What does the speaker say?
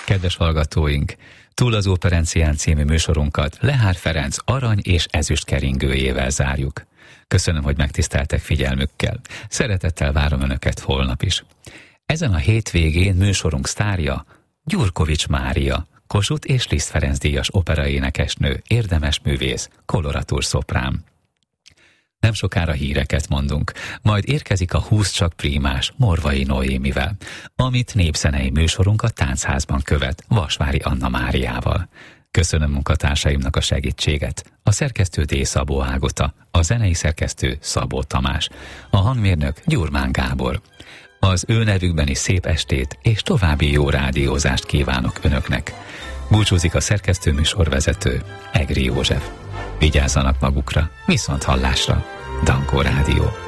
Kedves hallgatóink, Túl az Operencián című műsorunkat Lehár Ferenc arany és ezüst keringőjével zárjuk. Köszönöm, hogy megtiszteltek figyelmükkel. Szeretettel várom Önöket holnap is. Ezen a hétvégén műsorunk sztárja Gyurkovics Mária, Kossuth és Liszt Ferenc díjas operaénekesnő, érdemes művész, koloratúr szoprán. Nem sokára híreket mondunk, majd érkezik a 20 csak prímás Morvai Noémivel, amit népzenei műsorunk a Táncházban követ Vasvári Anna Máriával. Köszönöm munkatársaimnak a segítséget. A szerkesztő D. Szabó Ágota, a zenei szerkesztő Szabó Tamás, a hangmérnök Gyurmán Gábor. Az ő nevükben is szép estét és további jó rádiózást kívánok Önöknek. Búcsúzik a szerkesztő műsorvezető Egri József. Vigyázzanak magukra, viszont hallásra. Dankó Rádió.